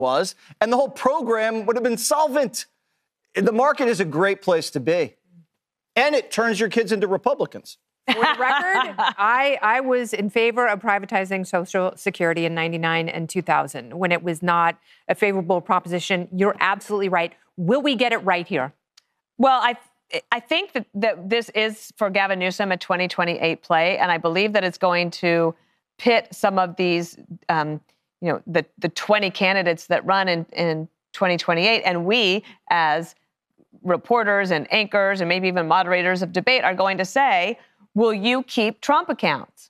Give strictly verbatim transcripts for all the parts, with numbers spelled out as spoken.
was, and the whole program would have been solvent. The market is a great place to be. And it turns your kids into Republicans. For the record, I, I was in favor of privatizing Social Security in ninety-nine and two thousand when it was not a favorable proposition. You're absolutely right. Will we get it right here? Well, I I think that, that this is, for Gavin Newsom, a twenty twenty-eight play, and I believe that it's going to pit some of these, um, you know, the, the twenty candidates that run in, in twenty twenty-eight, and we, as reporters and anchors and maybe even moderators of debate, are going to say, will you keep Trump accounts?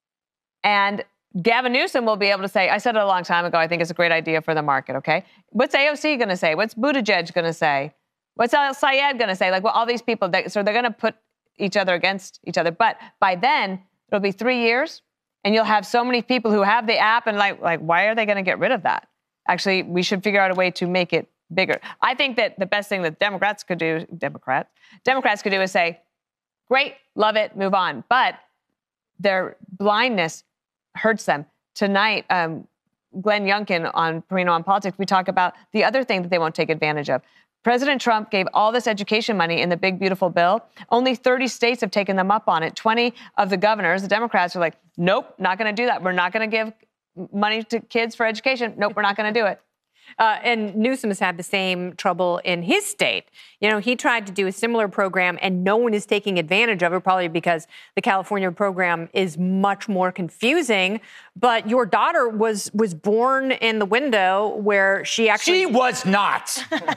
And Gavin Newsom will be able to say, I said it a long time ago, I think it's a great idea for the market, okay? What's A O C going to say? What's Buttigieg going to say? What's Al Sayed going to say? Like, well, all these people, they, so they're going to put each other against each other. But by then, it'll be three years, and you'll have so many people who have the app, and like, like why are they going to get rid of that? Actually, we should figure out a way to make it bigger. I think that the best thing that Democrats could do, Democrats, Democrats could do is say, great, love it, move on. But their blindness hurts them. Tonight, um, Glenn Youngkin on Perino on Politics, we talk about the other thing that they won't take advantage of. President Trump gave all this education money in the big, beautiful bill. Only thirty states have taken them up on it. twenty of the governors, the Democrats, are like, nope, not going to do that. We're not going to give money to kids for education. Nope, we're not going to do it. Uh, and Newsom has had the same trouble in his state. You know, he tried to do a similar program, and no one is taking advantage of it, probably because the California program is much more confusing. But your daughter was was born in the window where she actually... She was not.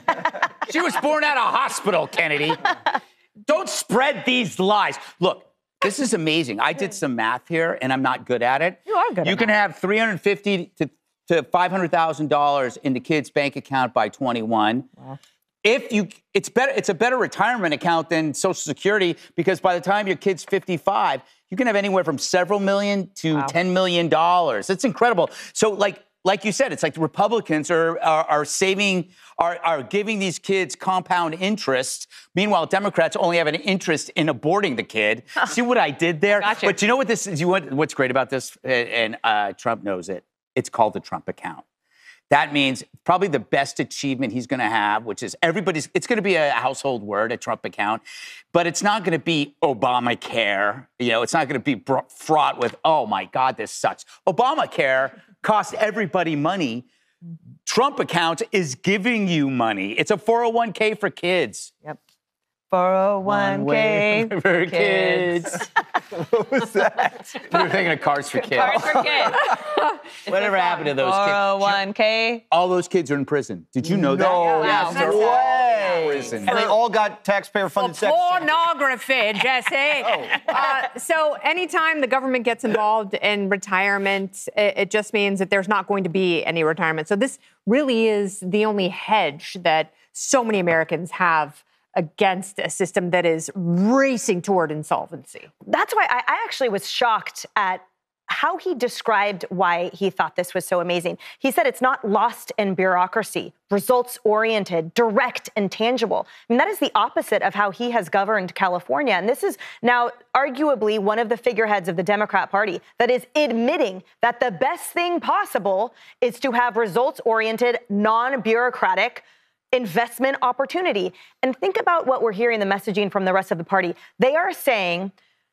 She was born at a hospital, Kennedy. Don't spread these lies. Look, this is amazing. I did some math here, and I'm not good at it. You are good at You can math. have three hundred fifty to to five hundred thousand dollars in the kid's bank account by twenty-one. Wow. If you, it's better, it's a better retirement account than Social Security, because by the time your kid's fifty-five, you can have anywhere from several million to wow. ten million dollars. It's incredible. So like, like you said, it's like the Republicans are, are, are saving, are, are giving these kids compound interest. Meanwhile, Democrats only have an interest in aborting the kid. See what I did there? Gotcha. But you know what this is? You want, what's great about this? And uh, Trump knows it. It's called the Trump account. That means probably the best achievement he's going to have, which is everybody's, it's going to be a household word, a Trump account, but it's not going to be Obamacare. You know, it's not going to be br- fraught with, oh my God, this sucks. Obamacare cost everybody money. Trump account is giving you money. It's a four oh one k for kids. Yep. four oh one k for kids. What was that? We were thinking of Cars for Kids. Cars for Kids. Whatever happened to those kids? four oh one k. All those kids are in prison. Did you know that? No, Wow, yes, that's they're all in in prison. And they all got taxpayer-funded sex. Pornography, Jesse. Oh. uh, so anytime the government gets involved in retirement, it, it just means that there's not going to be any retirement. So this really is the only hedge that so many Americans have against a system that is racing toward insolvency. That's why I, I actually was shocked at how he described why he thought this was so amazing. He said it's not lost in bureaucracy, results-oriented, direct, and tangible. I mean, that is the opposite of how he has governed California. And this is now arguably one of the figureheads of the Democrat Party that is admitting that the best thing possible is to have results-oriented, non-bureaucratic investment opportunity. And think about what we're hearing, the messaging from the rest of the party. They are saying,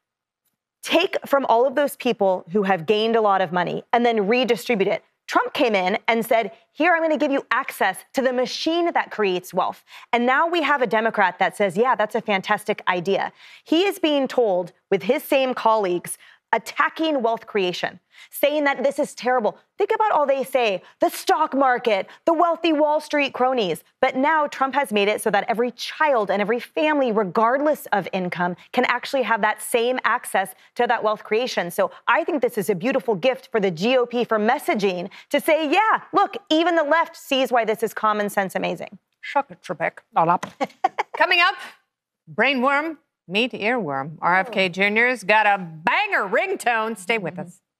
take from all of those people who have gained a lot of money and then redistribute it. Trump came in and said, here, I'm going to give you access to the machine that creates wealth. And now we have a Democrat that says, yeah, that's a fantastic idea. He is being told, with his same colleagues, attacking wealth creation, saying that this is terrible. Think about all they say, the stock market, the wealthy Wall Street cronies. But now Trump has made it so that every child and every family, regardless of income, can actually have that same access to that wealth creation. So I think this is a beautiful gift for the G O P for messaging to say, yeah, look, even the left sees why this is common sense amazing. Shuck it, Trebek. Coming up, brainworm, meet earworm. R F K Junior's got a banger ringtone. Stay with us.